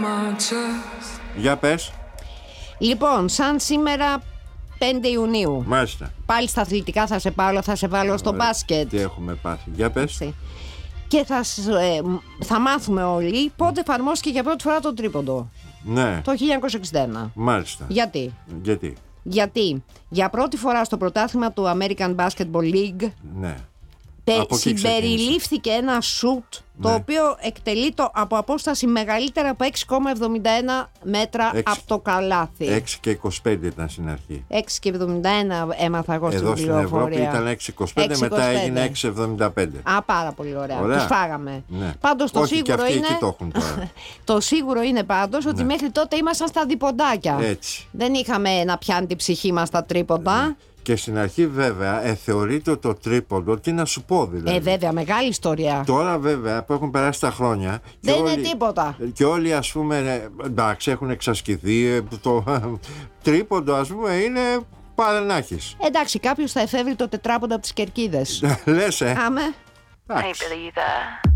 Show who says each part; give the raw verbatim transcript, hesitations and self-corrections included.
Speaker 1: Για πες.
Speaker 2: Λοιπόν, σαν σήμερα πέντε Ιουνίου.
Speaker 1: Μάλιστα.
Speaker 2: Πάλι στα αθλητικά θα σε πάρω, θα σε βάλω στο μπάσκετ.
Speaker 1: Τι έχουμε πάθει. Για πες.
Speaker 2: Έτσι. Και θα, ε, θα μάθουμε όλοι πότε εφαρμόστηκε για πρώτη φορά το τρίποντο.
Speaker 1: Ναι.
Speaker 2: Το χίλια εννιακόσια εξήντα ένα.
Speaker 1: Μάλιστα.
Speaker 2: Γιατί?
Speaker 1: Γιατί.
Speaker 2: Γιατί για πρώτη φορά στο πρωτάθλημα του American Basketball League,
Speaker 1: ναι.
Speaker 2: τε, συμπεριλήφθηκε ένα σουτ, ναι, το οποίο εκτελείται από απόσταση μεγαλύτερα από έξι κόμμα εβδομήντα ένα μέτρα έξι, από το καλάθι.
Speaker 1: έξι και είκοσι πέντε ήταν στην αρχή.
Speaker 2: έξι και εβδομήντα ένα έμαθα εγώ στην πληροφορία.
Speaker 1: Εδώ στην Ευρώπη ήταν έξι και είκοσι πέντε, μετά έγινε έξι εβδομήντα πέντε.
Speaker 2: Α, πάρα πολύ ωραία. ωραία. Τους φάγαμε.
Speaker 1: Ναι.
Speaker 2: Πάντως το
Speaker 1: όχι,
Speaker 2: σίγουρο
Speaker 1: και
Speaker 2: είναι...
Speaker 1: εκεί το έχουν τώρα.
Speaker 2: Το σίγουρο είναι πάντως ότι, ναι, μέχρι τότε ήμασταν στα διποντάκια.
Speaker 1: Έτσι.
Speaker 2: Δεν είχαμε να πιάνει την ψυχή μας τα τρίποντα.
Speaker 1: Ναι. Και στην αρχή βέβαια ε, θεωρείται το τρίποντο, τι να σου πω δηλαδή.
Speaker 2: Ε, βέβαια, μεγάλη ιστορία.
Speaker 1: Τώρα βέβαια που έχουν περάσει τα χρόνια.
Speaker 2: Δεν
Speaker 1: όλοι,
Speaker 2: είναι τίποτα.
Speaker 1: Και όλοι ας πούμε, εντάξει, έχουν εξασκηθεί. Το τρίποντο ας πούμε είναι παρενάχης.
Speaker 2: Εντάξει, κάποιος θα εφεύρει το τετράποντο από τις κερκίδες.
Speaker 1: Λες, ε.
Speaker 2: Άμε.
Speaker 1: I believe that.